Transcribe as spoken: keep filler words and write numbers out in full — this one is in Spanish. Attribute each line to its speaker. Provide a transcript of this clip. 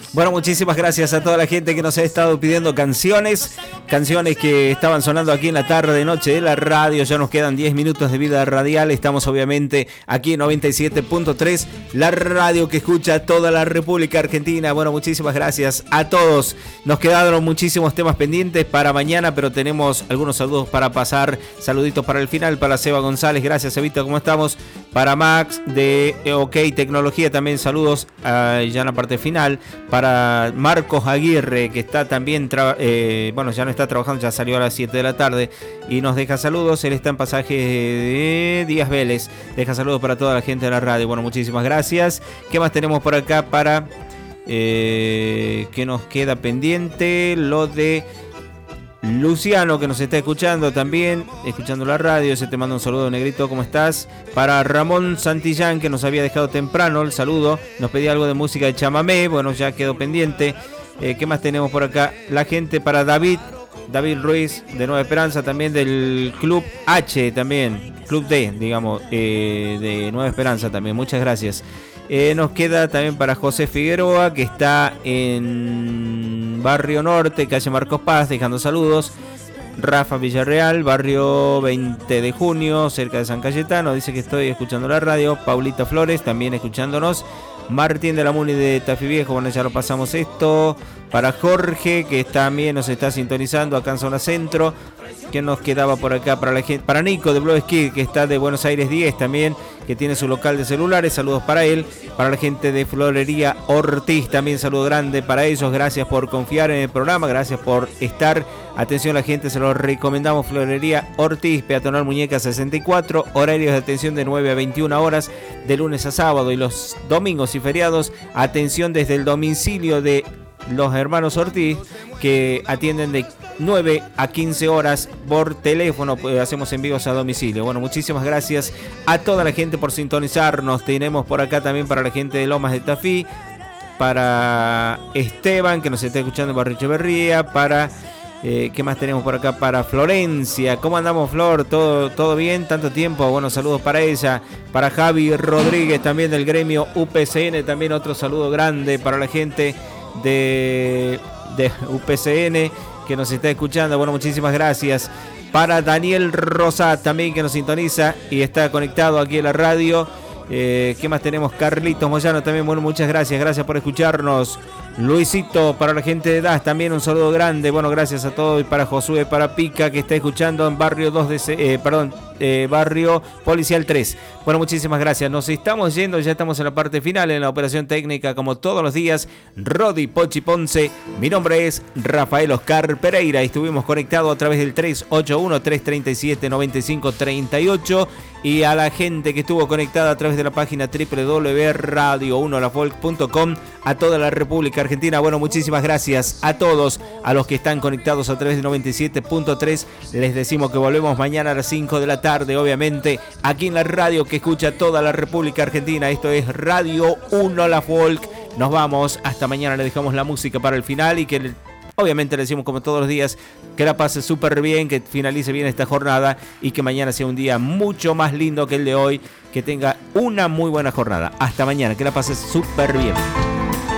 Speaker 1: Bueno, muchísimas gracias a toda la gente que nos ha estado pidiendo canciones, canciones que estaban sonando aquí en la tarde, noche de la radio. Ya nos quedan diez minutos de vida radial. Estamos obviamente aquí en noventa y siete punto tres, la radio que escucha toda la República Argentina. Bueno, muchísimas gracias a todos. Nos quedaron muchísimos temas pendientes para mañana, pero tenemos algunos saludos para pasar. Saluditos para el final, para Seba González. Gracias, Evita, ¿cómo estamos? Para Max de OK Tecnología también saludos uh, ya en la parte final. Para Marcos Aguirre, que está también, tra- eh, bueno, ya no está trabajando, ya salió a las siete de la tarde y nos deja saludos. Él está en pasaje de Díaz Vélez. Deja saludos para toda la gente de la radio. Bueno, muchísimas gracias. ¿Qué más tenemos por acá para eh, que nos queda pendiente? Lo de Luciano, que nos está escuchando también, escuchando la radio. Se te manda un saludo, Negrito, ¿cómo estás? Para Ramón Santillán, que nos había dejado temprano el saludo, nos pedía algo de música de chamamé. Bueno, ya quedó pendiente. eh, ¿Qué más tenemos por acá? La gente para David David Ruiz de Nueva Esperanza, también del Club H, también Club D, digamos, eh, de Nueva Esperanza también. Muchas gracias. Eh, nos queda también para José Figueroa, que está en Barrio Norte, calle Marcos Paz, dejando saludos. Rafa Villarreal, barrio veinte de junio, cerca de San Cayetano, dice que estoy escuchando la radio. Paulita Flores, también escuchándonos. Martín de la Muni de Tafí Viejo, bueno, ya lo pasamos esto. Para Jorge, que también nos está sintonizando acá en Zona Centro. ¿Qué nos quedaba por acá? Para la gente, para Nico de Blue Ski, que está de Buenos Aires diez también, que tiene su local de celulares. Saludos para él. Para la gente de Florería Ortiz, también saludo grande para ellos. Gracias por confiar en el programa, gracias por estar. Atención a la gente, se lo recomendamos. Florería Ortiz, Peatonal Muñeca sesenta y cuatro, horarios de atención de nueve a veintiuna horas, de lunes a sábado, y los domingos y feriados, atención desde el domicilio de los hermanos Ortiz, que atienden de nueve a quince horas por teléfono. Pues hacemos envíos a domicilio. Bueno, muchísimas gracias a toda la gente por sintonizarnos. Tenemos por acá también para la gente de Lomas de Tafí, para Esteban, que nos está escuchando en Barrio Echeverría, para eh, ¿qué más tenemos por acá? Para Florencia. ¿Cómo andamos, Flor? ¿Todo, todo bien? ¿Tanto tiempo? Bueno, saludos para ella. Para Javi Rodríguez, también del gremio U P C N, también otro saludo grande para la gente de, de U P C N que nos está escuchando. Bueno, muchísimas gracias. Para Daniel Rosat también, que nos sintoniza y está conectado aquí en la radio. Eh, ¿Qué más tenemos? Carlitos Moyano también, bueno, muchas gracias, gracias por escucharnos. Luisito, para la gente de D A S también un saludo grande. Bueno, gracias a todos. Y para Josué, para Pica, que está escuchando en barrio dos de eh, perdón, eh, barrio Policial tres. Bueno, muchísimas gracias. Nos estamos yendo, ya estamos en la parte final, en la operación técnica, como todos los días, Rodi Pochi Ponce. Mi nombre es Rafael Oscar Pereira y estuvimos conectados a través del tres ocho uno, tres tres siete, nueve cinco tres ocho. Y a la gente que estuvo conectada a través de la página doble u doble u doble u punto radio uno la folk punto com, a toda la República Argentina. Bueno, muchísimas gracias a todos, a los que están conectados a través de noventa y siete punto tres. Les decimos que volvemos mañana a las cinco de la tarde, obviamente, aquí en la radio que escucha toda la República Argentina. Esto es Radio uno La Folk. Nos vamos, hasta mañana. Le dejamos la música para el final y que obviamente le decimos, como todos los días, que la pase súper bien, que finalice bien esta jornada y que mañana sea un día mucho más lindo que el de hoy. Que tenga una muy buena jornada. Hasta mañana, que la pase súper bien.